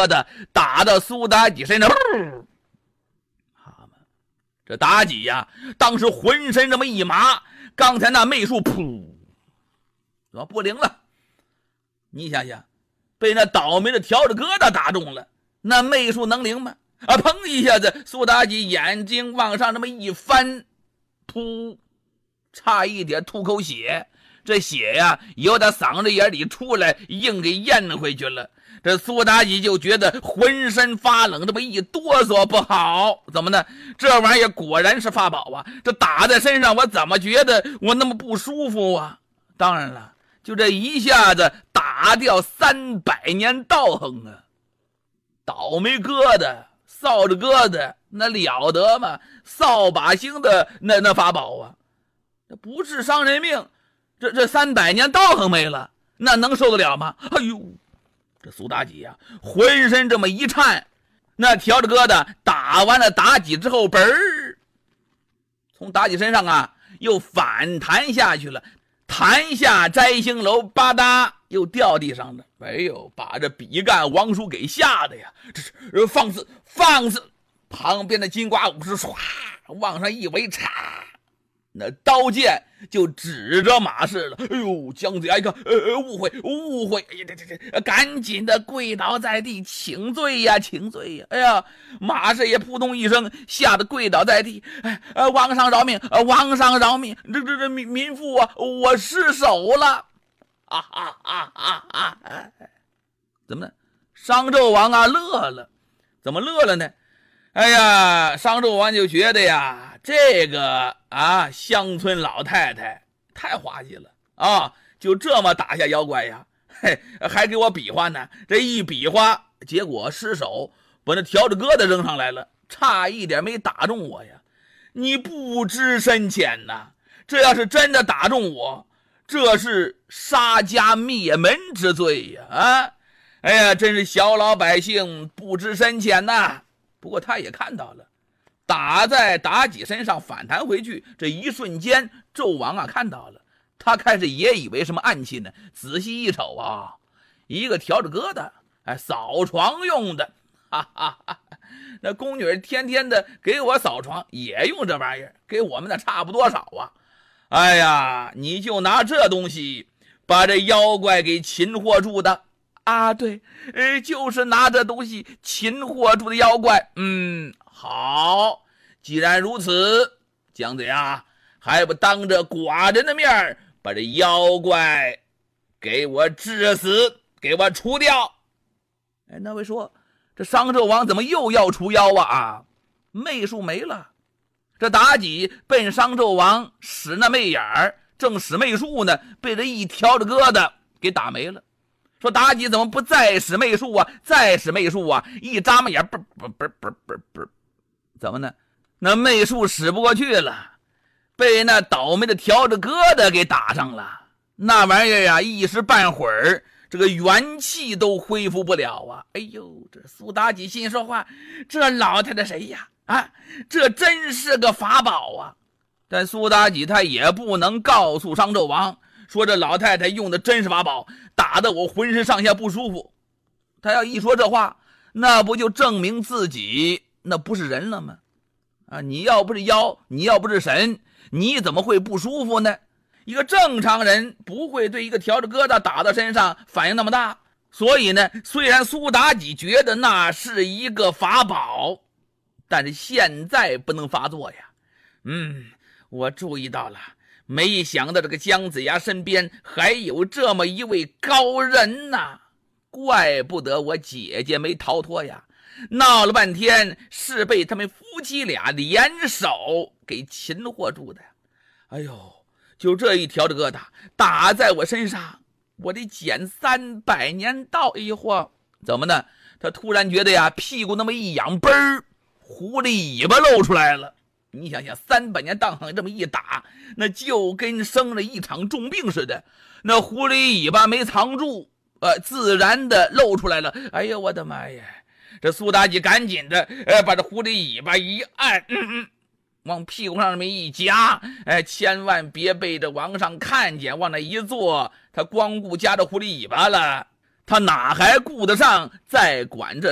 疙瘩打到苏妲己身上。这妲己呀，当时浑身这么一麻，刚才那媚术噗，怎么不灵了？你想想，被那倒霉的笤帚疙瘩打中了，那媚术能灵吗？砰一下子，苏妲己眼睛往上这么一翻，噗，差一点吐口血。这血呀，由他嗓子眼里出来，硬给咽回去了。这苏妲己就觉得浑身发冷，这么一哆嗦，不好，怎么呢？这玩意儿果然是法宝啊！这打在身上，我怎么觉得我那么不舒服啊？当然了，就这一下子打掉300年道行啊！倒霉疙瘩、扫帚疙瘩，那了得吗？扫把星的那法宝啊，这不是伤人命，这300年道行没了，那能受得了吗？哎呦！这苏妲己呀，浑身这么一颤，那笤帚疙瘩打完了妲己之后，嘣儿，从妲己身上啊又反弹下去了，弹下摘星楼，吧嗒又掉地上了。哎呦，把这比干王叔给吓得呀！这是放肆！旁边的金瓜武士唰往上一围，嚓，那刀剑就指着马氏了。哎呦，姜子牙一看，误会！哎呀，这，赶紧的跪倒在地，请罪呀！哎呀，马氏也扑通一声，吓得跪倒在地。皇上饶命！这民妇啊，我失手了！怎么呢？商纣王啊乐了，怎么乐了呢？哎呀，商纣王就觉得呀，这个乡村老太太太滑稽了啊！就这么打下妖怪呀？嘿，还给我比划呢。这一比划，结果失手把那笤帚疙瘩扔上来了，差一点没打中我呀！你不知深浅呐！这要是真的打中我，这是杀家灭门之罪呀！哎呀，真是小老百姓不知深浅呐！不过他也看到了，打在妲己身上反弹回去，这一瞬间，纣王啊看到了，他开始也以为什么暗器呢？仔细一瞅啊，一个笤帚疙瘩，扫床用的，那宫女天天的给我扫床，也用这玩意儿，给我们的差不多少啊！哎呀，你就拿这东西把这妖怪给擒获住的。对，就是拿这东西擒获住的妖怪。好，既然如此，姜子牙还不当着寡人的面把这妖怪给我治死，给我除掉。那位说，这商纣王怎么又要除妖啊？媚术没了，这妲己被商纣王使那媚眼儿，正使媚术呢，被这一笤帚疙瘩给打没了。说妲己怎么不再使媚术啊？再使媚术啊！一眨巴眼，怎么呢？那媚术使不过去了，被那倒霉的笤帚疙瘩给打上了。那玩意儿啊，一时半会儿这个元气都恢复不了啊！哎呦，这苏妲己心说话，这老太太谁呀？这真是个法宝啊！但苏妲己她也不能告诉商纣王，说这老太太用的真是法宝，打得我浑身上下不舒服。他要一说这话，那不就证明自己那不是人了吗？你要不是妖，你要不是神，你怎么会不舒服呢？一个正常人不会对一个笤帚疙瘩打到身上反应那么大。所以呢，虽然苏妲己觉得那是一个法宝，但是现在不能发作呀。我注意到了，没想到这个姜子牙身边还有这么一位高人呐，怪不得我姐姐没逃脱呀。闹了半天是被他们夫妻俩联手给擒获住的。哎呦，就这一笤帚疙瘩打在我身上，我得减300年道。哎呦嚯，怎么呢？他突然觉得呀，屁股那么一仰，嘣儿，狐狸尾巴露出来了。你想想，300年道行这么一打，那就跟生了一场重病似的。那狐狸尾巴没藏住，自然的露出来了。哎呀，我的妈呀！这苏妲己赶紧的，把这狐狸尾巴一按，往屁股上这么一夹，千万别被这王上看见，往那一坐，他光顾夹着狐狸尾巴了，他哪还顾得上再管这